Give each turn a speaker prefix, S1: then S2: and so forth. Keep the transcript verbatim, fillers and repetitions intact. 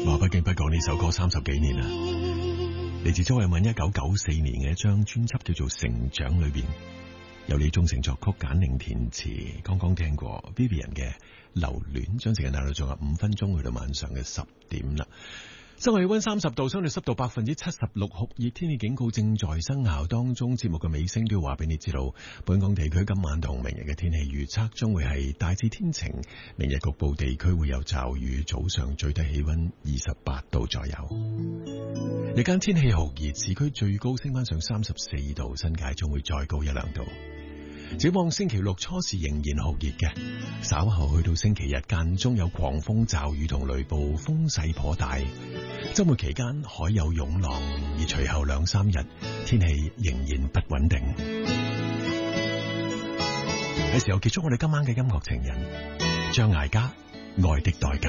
S1: 話不經不覺呢首歌三十幾年啦，嚟自周慧敏一九九四年嘅一張專輯叫做《成長》，裏邊有李宗盛作曲，簡寧填詞。剛剛聽過 Vivian 嘅《留戀》，將時間帶到仲有五分鐘去到晚上嘅十點啦。室外氣溫三十度，相對濕度百分之七十六，酷熱天氣警告正在生效當中。節目嘅尾聲都要話俾你知道，本港地區今晚同明日嘅天氣預測將會係大致天晴，明日局部地區會有驟雨，早上最低氣溫二十八度左右。日間天氣酷熱，市區最高升翻上三十四度，新界仲會再高一兩度。展望星期六初時仍然酷熱嘅，稍後去到星期日間中有狂風驟雨同雷暴，風勢頗大。周末期間海有湧浪，而隨後兩三日天氣仍然不穩定。係時候結束我哋今晚嘅音樂情人張艾嘉《愛的代價》。